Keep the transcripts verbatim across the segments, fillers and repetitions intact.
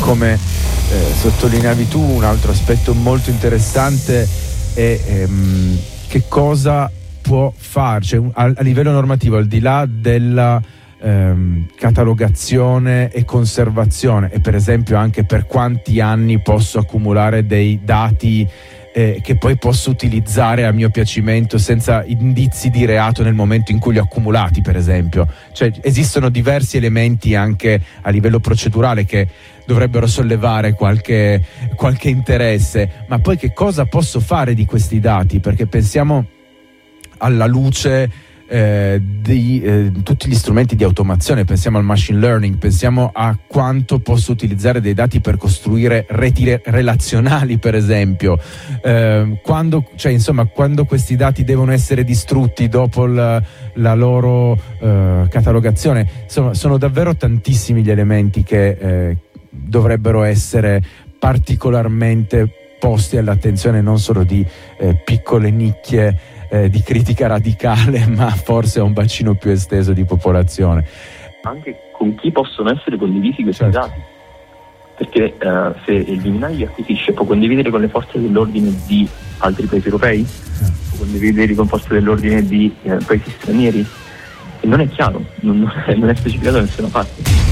come eh, sottolineavi tu, un altro aspetto molto interessante è ehm, che cosa può fare, cioè, a, a livello normativo, al di là della ehm, catalogazione e conservazione, e per esempio anche per quanti anni posso accumulare dei dati eh, che poi posso utilizzare a mio piacimento senza indizi di reato nel momento in cui li ho accumulati, per esempio. Cioè, esistono diversi elementi anche a livello procedurale che dovrebbero sollevare qualche, qualche interesse, ma poi che cosa posso fare di questi dati? Perché pensiamo alla luce eh, di eh, tutti gli strumenti di automazione, pensiamo al machine learning, pensiamo a quanto posso utilizzare dei dati per costruire reti re- relazionali, per esempio, eh, quando, cioè, insomma, quando questi dati devono essere distrutti dopo la, la loro eh, catalogazione. Insomma, sono davvero tantissimi gli elementi che eh, dovrebbero essere particolarmente posti all'attenzione non solo di eh, piccole nicchie Eh, di critica radicale, ma forse a un bacino più esteso di popolazione. Anche con chi possono essere condivisi questi certo. dati, perché eh, se il Viminale li acquisisce, può condividere con le forze dell'ordine di altri paesi europei, eh. può condividere con forze dell'ordine di eh, paesi stranieri, e non è chiaro, non, non, è, non è specificato da nessuna parte.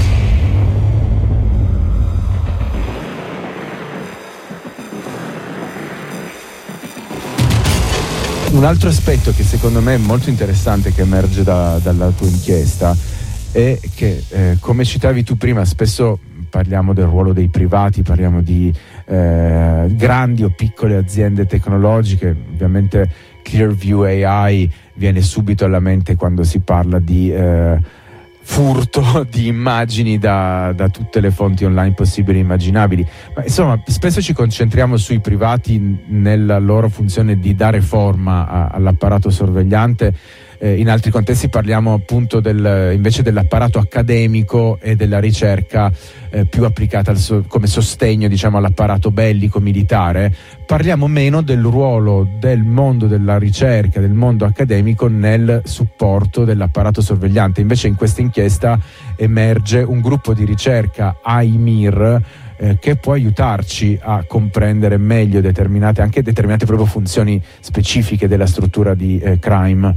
Un altro aspetto che secondo me è molto interessante, che emerge da, dalla tua inchiesta, è che eh, come citavi tu prima, spesso parliamo del ruolo dei privati, parliamo di eh, grandi o piccole aziende tecnologiche. Ovviamente Clearview A I viene subito alla mente quando si parla di eh, furto di immagini da, da tutte le fonti online possibili e immaginabili, ma insomma spesso ci concentriamo sui privati nella loro funzione di dare forma a, all'apparato sorvegliante. Eh, in altri contesti parliamo appunto del, invece dell'apparato accademico e della ricerca eh, più applicata al so, come sostegno, diciamo, all'apparato bellico militare. Parliamo meno del ruolo del mondo della ricerca, del mondo accademico nel supporto dell'apparato sorvegliante. Invece in questa inchiesta emerge un gruppo di ricerca, I M I R, eh, che può aiutarci a comprendere meglio determinate, anche determinate proprio funzioni specifiche della struttura di eh, crime.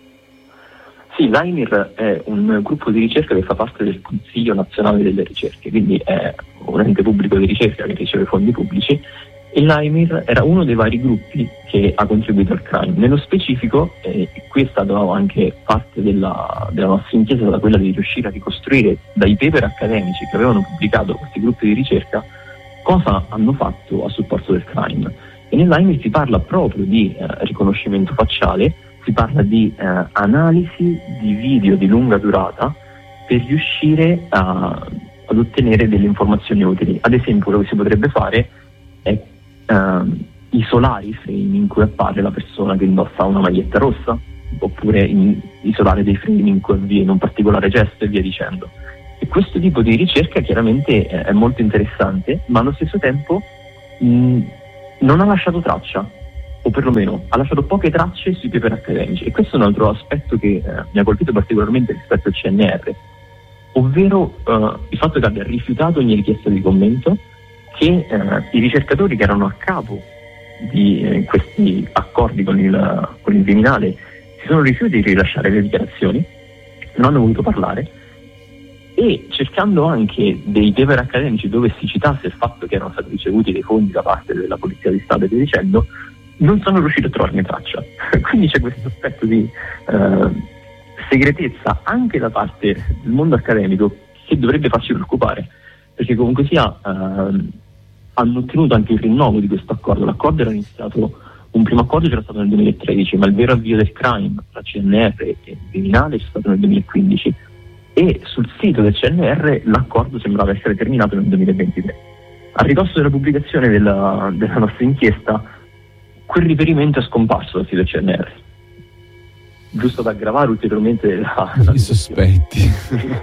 Sì, l'I M I R è un gruppo di ricerca che fa parte del Consiglio Nazionale delle Ricerche, quindi è un ente pubblico di ricerca che riceve fondi pubblici, e l'I M I R era uno dei vari gruppi che ha contribuito al crime. Nello specifico, eh, qui è stata anche parte della, della nostra inchiesta, da quella di riuscire a ricostruire dai paper accademici che avevano pubblicato questi gruppi di ricerca cosa hanno fatto a supporto del crime. E nell'I M I R si parla proprio di eh, riconoscimento facciale, si parla di eh, analisi di video di lunga durata per riuscire a, ad ottenere delle informazioni utili. Ad esempio, quello che si potrebbe fare è eh, isolare i frame in cui appare la persona che indossa una maglietta rossa, oppure in, isolare dei frame in cui avviene un particolare gesto e via dicendo. E questo tipo di ricerca chiaramente è, è molto interessante, ma allo stesso tempo mh, non ha lasciato traccia, o perlomeno ha lasciato poche tracce sui paper accademici, e questo è un altro aspetto che eh, mi ha colpito particolarmente rispetto al C N R, ovvero eh, il fatto che abbia rifiutato ogni richiesta di commento, che eh, i ricercatori che erano a capo di eh, questi accordi con il, con il Viminale si sono rifiutati di rilasciare le dichiarazioni, non hanno voluto parlare, e cercando anche dei paper accademici dove si citasse il fatto che erano stati ricevuti dei fondi da parte della Polizia di Stato e via dicendo, non sono riuscito a trovarne traccia. Quindi c'è questo aspetto di eh, segretezza anche da parte del mondo accademico che dovrebbe farci preoccupare, perché comunque sia eh, hanno ottenuto anche il rinnovo di questo accordo. L'accordo era iniziato, un primo accordo c'era stato nel duemilatredici, ma il vero avvio del crime tra C N R e Viminale c'è stato nel duemilaquindici, e sul sito del C N R l'accordo sembrava essere terminato nel duemilaventitré. A ridosso della pubblicazione della, della nostra inchiesta, quel riferimento è scomparso dal sito del C N R, giusto ad aggravare ulteriormente la, la i sospetti.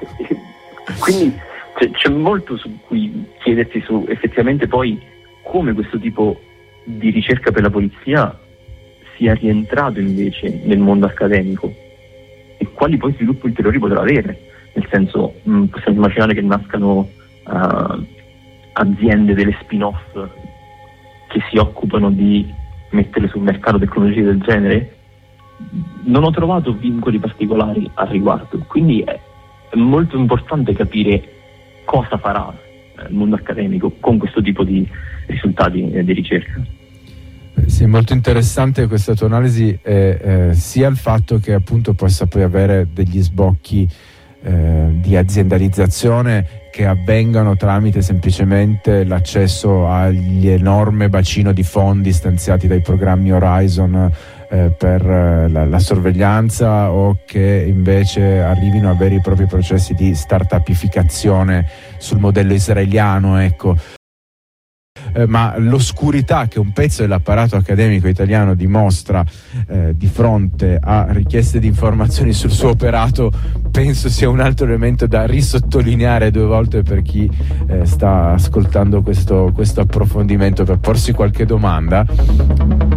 Quindi c'è, c'è molto su cui chiedersi su effettivamente poi come questo tipo di ricerca per la polizia sia rientrato invece nel mondo accademico e quali poi sviluppi ulteriori potrà avere. Nel senso, mh, possiamo immaginare che nascano uh, aziende, delle spin-off che si occupano di mettere sul mercato tecnologie del genere. Non ho trovato vincoli particolari al riguardo, quindi è molto importante capire cosa farà il mondo accademico con questo tipo di risultati di ricerca. Sì, molto interessante questa tua analisi, eh, eh, sia il fatto che appunto possa poi avere degli sbocchi eh, di aziendalizzazione che avvengano tramite semplicemente l'accesso agli enorme bacino di fondi stanziati dai programmi Horizon eh, per eh, la, la sorveglianza, o che invece arrivino a veri e propri processi di startupificazione sul modello israeliano, ecco. Eh, ma l'oscurità che un pezzo dell'apparato accademico italiano dimostra eh, di fronte a richieste di informazioni sul suo operato, penso sia un altro elemento da risottolineare due volte per chi eh, sta ascoltando questo, questo approfondimento, per porsi qualche domanda.